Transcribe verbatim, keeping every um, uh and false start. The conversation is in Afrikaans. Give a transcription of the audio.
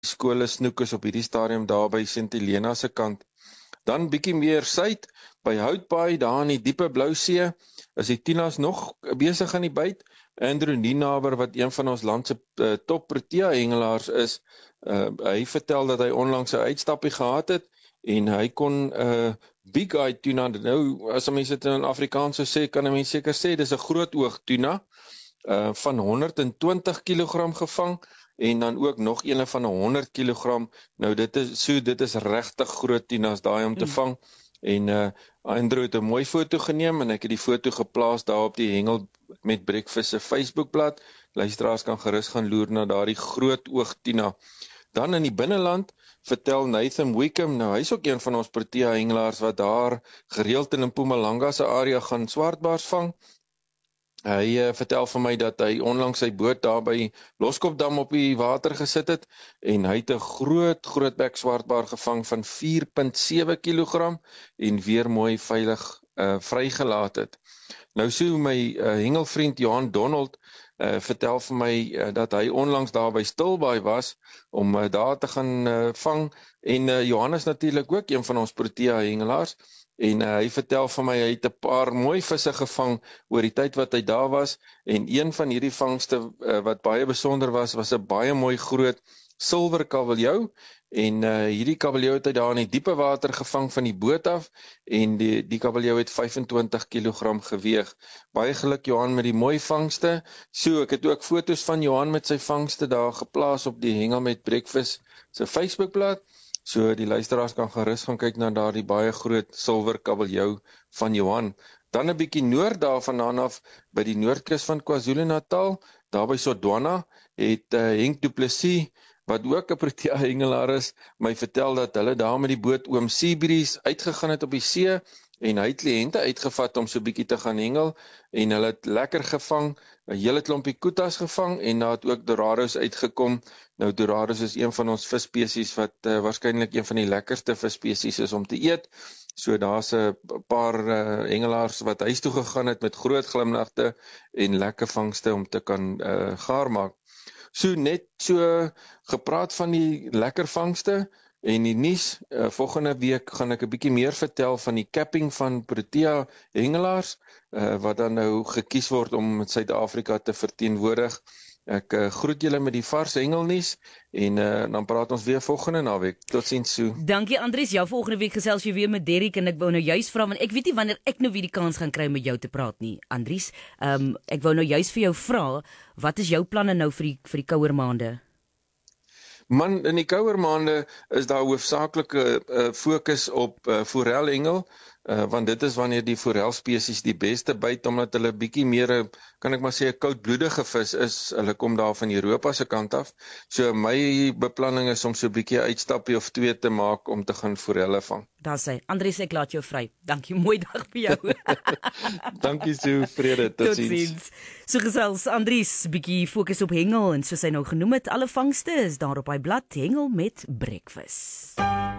skole snoek is op hierdie stadium daar by Sint Helena se kant. Dan bietjie meer suid, by Houtbaai, daar in die diepe blou see, is die tunas nog besig aan die byt. Andrew Nienaber, wat een van ons land se uh, top protea hengelaars is, uh, hy vertel dat hy onlangs 'n uitstappie gehad het, en hy kon 'n uh, big eye tuna, nou as mense dit in Afrikaans sou sê, kan 'n mens seker sê, dis 'n groot oog tuna, uh, van honderd en twintig kilogram gevang, en dan ook nog een van honderd kilogram, nou dit is, so dit is regtig groot tunas daai om te mm. vang, en uh, Andrew het 'n mooi foto geneem, en ek het die foto geplaas daar op die Hengel met Breakfast se Facebookblad, luisteraars kan gerus gaan loer na daardie groot oog tuna. Dan in die binneland, vertel Nathan Wickham, nou hy is ook een van ons protea hengelaars, wat daar gereeld in Mpumalanga se area gaan swartbaars vang. Hy uh, vertel vir my dat hy onlangs sy boot daar by Loskopdam op die water gesit het, en hy het 'n groot, grootbek swartbaar gevang van vier komma sewe kilogram, en weer mooi veilig uh, vrygelaat het. Nou so my uh, hengelvriend Johan Donald uh, vertel vir my uh, dat hy onlangs daar by Stilbaai was, om uh, daar te gaan uh, vang, en uh, Johan is natuurlik ook een van ons protea hengelaars, en uh, hy vertel vir my, hy het 'n paar mooi visse gevang oor die tyd wat hy daar was, en een van hierdie vangste uh, wat baie besonder was, was 'n baie mooi groot silwer kabeljou, en uh, hierdie kabeljou het hy daar in die diepe water gevang van die boot af, en die, die kabeljou het vyfentwintig kilogram geweeg. Baie geluk Johan met die mooi vangste, so ek het ook foto's van Johan met sy vangste daar geplaas op die Hengel met Breakfast se Facebookblad, so die luisteraars kan gerus gaan kyk na daardie baie groot silwer kabeljou van Johan. Dan 'n bietjie noord daarvandaan af, by die noordkus van KwaZulu-Natal, daar by Sodwana, het uh, Henk Du Plessis, wat ook 'n protea hengelaar is, my vertel dat hulle daar met die boot Oom Seabreeze uitgegaan het op die see, en hy het kliënte uitgevat om so bietjie te gaan hengel, en hulle het lekker gevang, 'n hele klompie kutas gevang, en daar het ook dorados uitgekom. Nou dorados is een van ons visspesies wat uh, waarskynlik een van die lekkerste visspesies is om te eet. So daar's 'n paar uh, hengelaars wat huis toe gegaan het met groot glimlagte en lekker vangste om te kan uh, gaar maak. So net so gepraat van die lekker vangste en die nuus, uh, volgende week gaan ek 'n bietjie meer vertel van die capping van protea hengelaars, uh, wat dan nou gekies word om Suid-Afrika te verteenwoordig. Ek uh, groet julle met die vars hengelnuus, en uh, dan praat ons weer volgende naweek. Totsiens so. Dankie Andries, jou volgende week gesels jy weer met Derrick, en ek wou nou juist vra, want ek weet nie wanneer ek nou weer die kans gaan kry met jou te praat nie, Andries. Um, ek wou nou juist vir jou vra, wat is jou planne nou vir die, vir die kouer maande? Man, in die kouer maande is daar hoofsaaklike uh, fokus op uh, forelhengel, uh, want dit is wanneer die forelspesies die beste byt, omdat hulle bietjie meer, kan ek maar sê, 'n koudbloedige vis is. Hulle kom daar van Europa se kant af. So my beplanning is om so 'n bietjie uitstappie of twee te maak om te gaan forelle vang. Daar sê, Andries, ek laat jou vry. Dankie, mooi dag vir jou. Dankie so, vrede, tot ziens. So gesels Andries, bietjie fokus op hengel, en soos hy nou genoem het, alle vangste is daar op hy blad, Hengel met Breakfast.